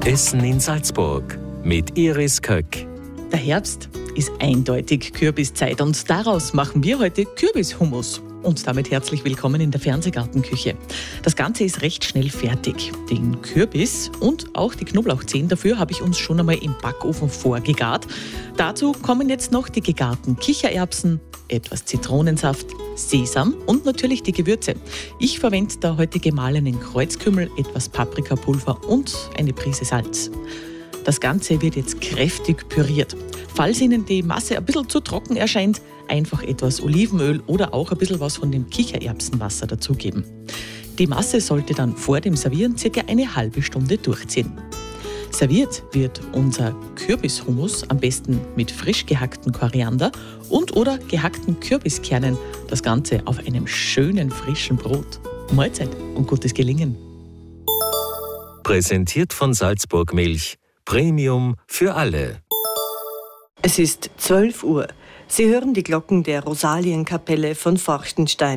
Essen in Salzburg mit Iris Köck. Der Herbst ist eindeutig Kürbiszeit und daraus machen wir heute Kürbishummus. Und damit herzlich willkommen in der Fernsehgartenküche. Das Ganze ist recht schnell fertig. Den Kürbis und auch die Knoblauchzehen dafür habe ich uns schon einmal im Backofen vorgegart. Dazu kommen jetzt noch die gegarten Kichererbsen, etwas Zitronensaft, Sesam und natürlich die Gewürze. Ich verwende da heute gemahlenen Kreuzkümmel, etwas Paprikapulver und eine Prise Salz. Das Ganze wird jetzt kräftig püriert. Falls Ihnen die Masse ein bisschen zu trocken erscheint, einfach etwas Olivenöl oder auch ein bisschen was von dem Kichererbsenwasser dazugeben. Die Masse sollte dann vor dem Servieren ca. eine halbe Stunde durchziehen. Serviert wird unser Kürbishummus am besten mit frisch gehackten Koriander und oder gehackten Kürbiskernen. Das Ganze auf einem schönen frischen Brot. Mahlzeit und gutes Gelingen. Präsentiert von Salzburg Milch. Premium für alle. Es ist 12 Uhr. Sie hören die Glocken der Rosalienkapelle von Forchtenstein.